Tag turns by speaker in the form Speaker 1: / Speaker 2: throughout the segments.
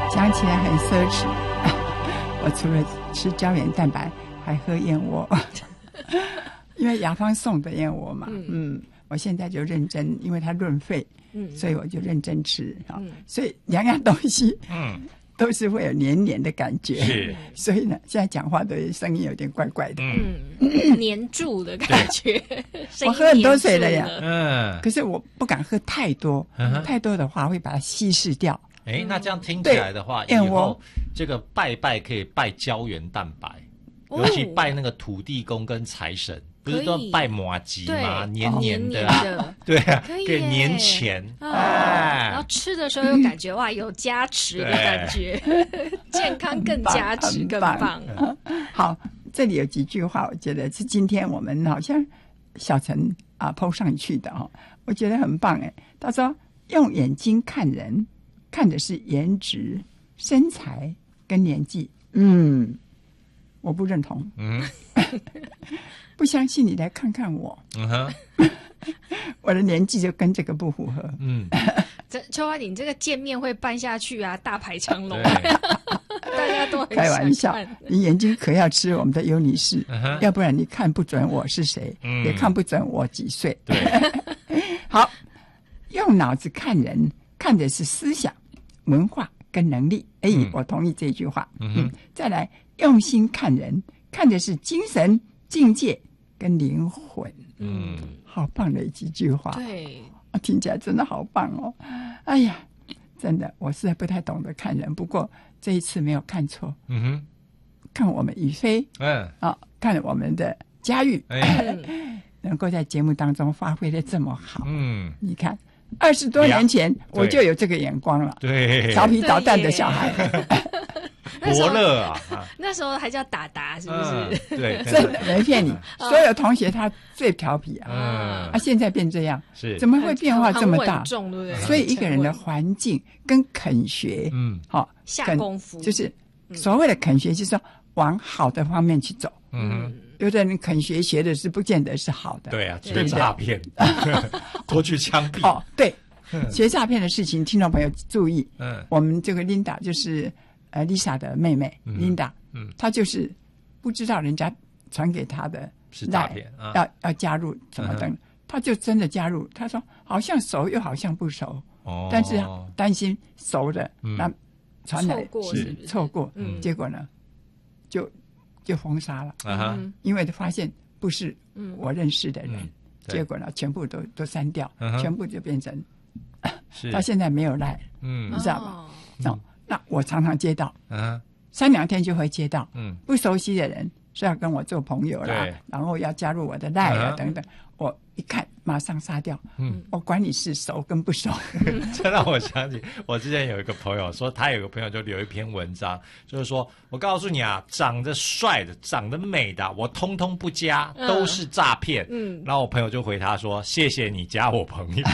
Speaker 1: 讲起来很奢侈。我除了吃胶原蛋白，还喝燕窝，因为雅芳送的燕窝嘛。我现在就认真，因为它润肺，所以我就认真吃啊。所以两样东西，都是会有黏黏的感觉。是，所以呢，现在讲话的声音有点怪怪的，
Speaker 2: 黏住的感觉。
Speaker 1: 我喝很多水了呀，可是我不敢喝太多，太多的话会把它稀释掉。
Speaker 3: 那这样听起来的话，以后这个拜可以拜胶原蛋白，尤其拜那个土地公跟财神。不是都拜麻糬吗？黏黏的啊，对啊，可以年前。
Speaker 2: 然后吃的时候又感觉哇，有加持的感觉，健康更加持，更棒。
Speaker 1: 好，这里有几句话，我觉得是今天我们好像小陈PO 上去的我觉得很棒哎。他说用眼睛看人，看的是颜值、身材跟年纪。我不认同。不相信你来看看我。我的年纪就跟这个不符合。
Speaker 2: 秋花，你这个见面会办下去啊，大排长龙，大家都很
Speaker 1: 开玩笑。你眼睛可要吃我们的尤尼士，要不然你看不准我是谁，也看不准我几岁。好，用脑子看人，看的是思想、文化跟能力。我同意这句话。再来，用心看人，看的是精神、境界跟灵魂。好棒的几句话。
Speaker 2: 对，
Speaker 1: 听起来真的好棒哦。哎呀，真的，我实在不太懂得看人，不过这一次没有看错。看我们宇飞，看我们的佳玉，能够在节目当中发挥的这么好。你看20多年前我就有这个眼光了。对，调皮捣蛋的小孩。
Speaker 3: 伯乐啊，
Speaker 2: 那时候还叫达达，是不是？
Speaker 3: 对，
Speaker 1: 真的没骗你。所有同学他最调皮现在变这样，
Speaker 3: 是
Speaker 1: 怎么会变化这么大？
Speaker 2: 对不对？
Speaker 1: 所以一个人的环境跟肯学，
Speaker 2: 下功夫，
Speaker 1: 就是所谓的肯学，就是说往好的方面去走。有的人肯学的是不见得是好的。
Speaker 3: 对啊，学诈骗，多去枪毙。
Speaker 1: 对，学诈骗的事情，听众朋友注意。我们这个 Linda 就是Lisa 的妹妹 Linda，她就是不知道人家传给她的
Speaker 3: 是诈骗，
Speaker 1: 要加入什么等，她就真的加入。她说好像熟又好像不熟，但是担心熟的那传来错过，结果呢就封杀了。因为发现不是我认识的人，结果呢全部都删掉，全部就变成到现在没有赖，你知道吗？那我常常接到，3、2天就会接到，不熟悉的人说要跟我做朋友啦，然后要加入我的赖啊等等，我一看马上杀掉，我管你是熟跟不熟。
Speaker 3: 这让我想起我之前有一个朋友说，他有个朋友就留一篇文章，就是说我告诉你啊，长得帅的、长得美的，我通通不加，都是诈骗。然后我朋友就回他说：“谢谢你加我朋友。”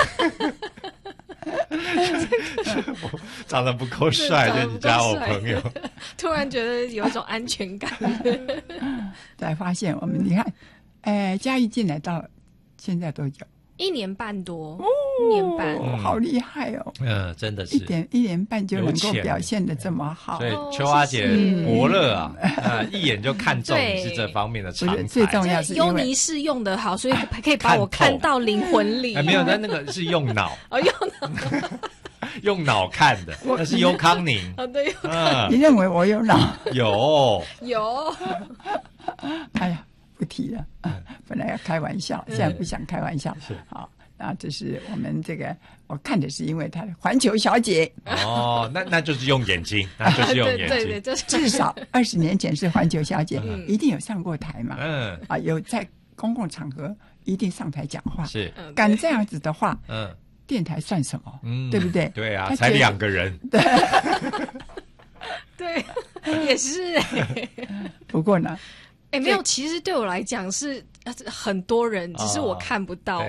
Speaker 3: 我长得不够帅，就你加我朋友，
Speaker 2: 突然觉得有一种安全感。
Speaker 1: 才发现我们你看，嘉义进来到现在多久
Speaker 2: ？1年半多，1年半，
Speaker 1: 好厉害哦！
Speaker 3: 真的是
Speaker 1: 1年半就能够表现得这么好。
Speaker 3: 所以秋花姐伯乐啊，一眼就看中你是这方面的长才。
Speaker 1: 最重要是
Speaker 2: 尤尼是用得好，所以可以把我看到灵魂里。
Speaker 3: 没有，但那个是用脑。
Speaker 2: 用脑。
Speaker 3: 用脑看的，那是尤康宁。
Speaker 2: 对，
Speaker 1: 你认为我有脑？
Speaker 3: 有。
Speaker 1: 哎呀，不提了。本来要开玩笑，现在不想开玩笑。好，那这是我们这个，我看的是因为她的环球小姐。
Speaker 3: 那就是用眼睛，那就是用眼睛。
Speaker 2: 对，
Speaker 1: 至少20年前是环球小姐，一定有上过台嘛。有在公共场合一定上台讲话。
Speaker 3: 是，
Speaker 1: 敢这样子的话，电台算什么？对不对？
Speaker 3: 对啊，才2个人。
Speaker 2: 对，也是。
Speaker 1: 不过呢，
Speaker 2: 没有，其实对我来讲是很多人，只是我看不到。